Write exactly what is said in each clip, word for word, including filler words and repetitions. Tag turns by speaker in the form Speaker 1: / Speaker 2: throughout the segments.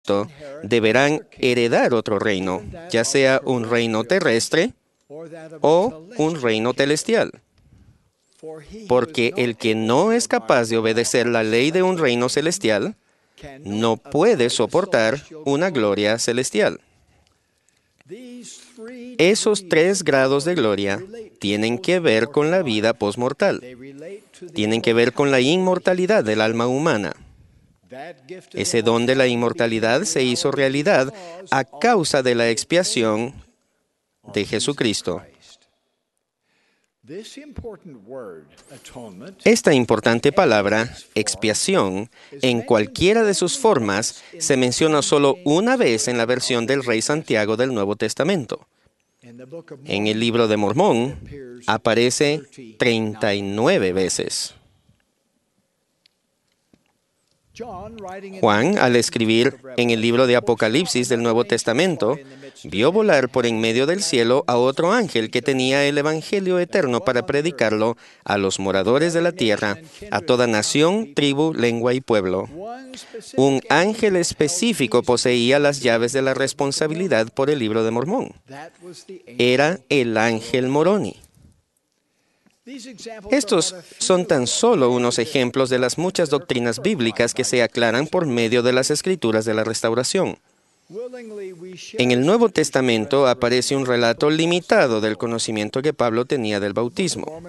Speaker 1: deberán heredar otro reino, ya sea un reino terrestre o un reino celestial. Porque el que no es capaz de obedecer la ley de un reino celestial, no puede soportar una gloria celestial. Esos tres grados de gloria tienen que ver con la vida posmortal. Tienen que ver con la inmortalidad del alma humana. Ese don de la inmortalidad se hizo realidad a causa de la expiación de Jesucristo. Esta importante palabra, expiación, en cualquiera de sus formas, se menciona solo una vez en la versión del Rey Santiago del Nuevo Testamento. En el libro de Mormón aparece treinta y nueve veces. Juan, al escribir en el libro de Apocalipsis del Nuevo Testamento, vio volar por en medio del cielo a otro ángel que tenía el Evangelio eterno para predicarlo a los moradores de la tierra, a toda nación, tribu, lengua y pueblo. Un ángel específico poseía las llaves de la responsabilidad por el libro de Mormón. Era el ángel Moroni. Estos son tan solo unos ejemplos de las muchas doctrinas bíblicas que se aclaran por medio de las escrituras de la restauración. En el Nuevo Testamento aparece un relato limitado del conocimiento que Pablo tenía del bautismo.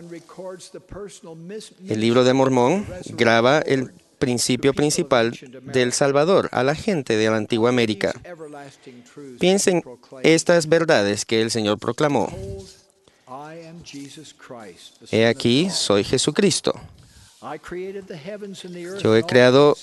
Speaker 1: El libro de Mormón graba el principio principal del Salvador a la gente de la antigua América. Piensen estas verdades que el Señor proclamó. He aquí, soy Jesucristo. Yo he creado,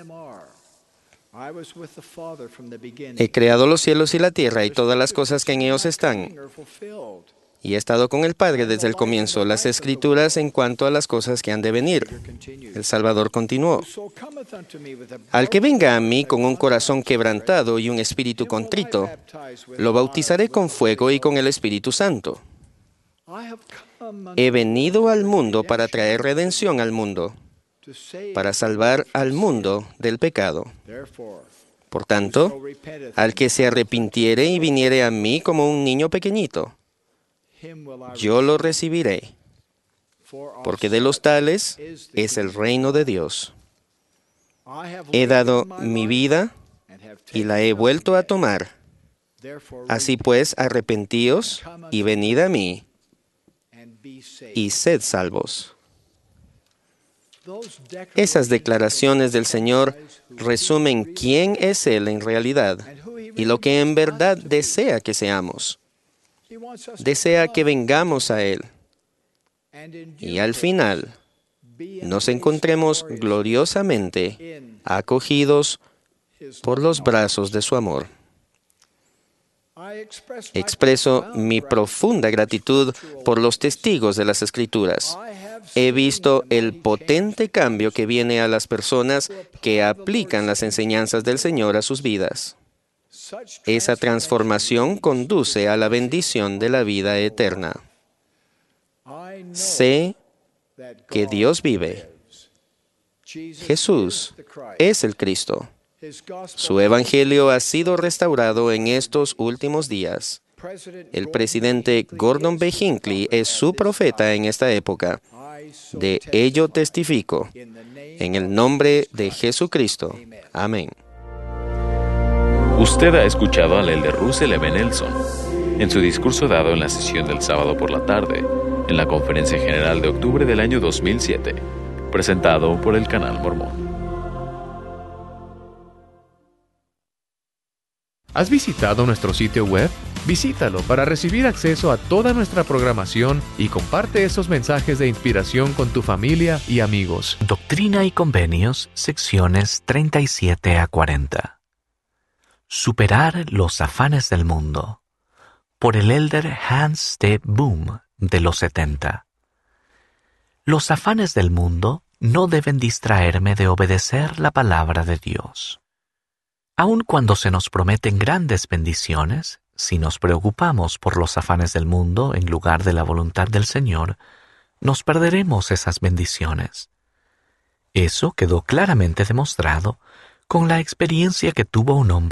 Speaker 1: he creado los cielos y la tierra y todas las cosas que en ellos están. Y he estado con el Padre desde el comienzo. Las Escrituras en cuanto a las cosas que han de venir. El Salvador continuó. Al que venga a mí con un corazón quebrantado y un espíritu contrito, lo bautizaré con fuego y con el Espíritu Santo. He venido al mundo para traer redención al mundo, para salvar al mundo del pecado. Por tanto, al que se arrepintiere y viniere a mí como un niño pequeñito, yo lo recibiré, porque de los tales es el reino de Dios. He dado mi vida y la he vuelto a tomar. Así pues, arrepentíos y venid a mí, y sed salvos. Esas declaraciones del Señor resumen quién es Él en realidad y lo que en verdad desea que seamos. Desea que vengamos a Él y al final nos encontremos gloriosamente acogidos por los brazos de su amor. Expreso mi profunda gratitud por los testigos de las Escrituras. He visto el potente cambio que viene a las personas que aplican las enseñanzas del Señor a sus vidas. Esa transformación conduce a la bendición de la vida eterna. Sé que Dios vive. Jesús es el Cristo. Su evangelio ha sido restaurado en estos últimos días. El presidente Gordon B. Hinckley es su profeta en esta época. De ello testifico. En el nombre de Jesucristo. Amén.
Speaker 2: Usted ha escuchado al elder Russell M. Nelson en su discurso dado en la sesión del sábado por la tarde, en la Conferencia General de octubre del año dos mil siete, presentado por el Canal Mormón.
Speaker 3: ¿Has visitado nuestro sitio web? Visítalo para recibir acceso a toda nuestra programación y comparte esos mensajes de inspiración con tu familia y amigos.
Speaker 4: Doctrina y Convenios, secciones treinta y siete a cuarenta. Superar los afanes del mundo. Por el elder Hans T. Boom, de los setenta. Los afanes del mundo no deben distraerme de obedecer la palabra de Dios. Aun cuando se nos prometen grandes bendiciones, si nos preocupamos por los afanes del mundo en lugar de la voluntad del Señor, nos perderemos esas bendiciones. Eso quedó claramente demostrado con la experiencia que tuvo un hombre